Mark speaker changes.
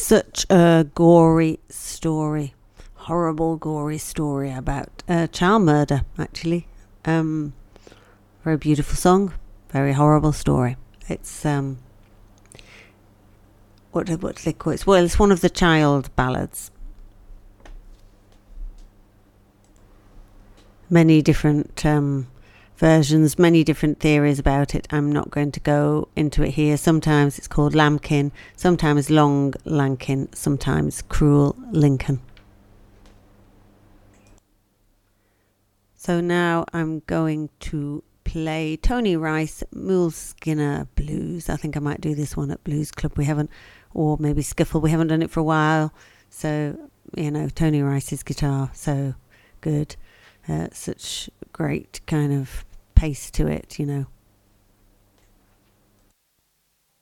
Speaker 1: Such a gory story, horrible gory story about child murder, actually. Very beautiful song, very horrible story. It's what do they call it? Well, it's one of the child ballads. Many different versions, many different theories about it. I'm not going to go into it here. Sometimes it's called Lambkin, sometimes Long Lankin, sometimes Cruel Lincoln. So now I'm going to play Tony Rice, Mule Skinner Blues. I think I might do this one at Blues Club. We haven't, or maybe Skiffle. We haven't done it for a while. So, you know, Tony Rice's guitar, so good. Such great kind of pace to it, you know.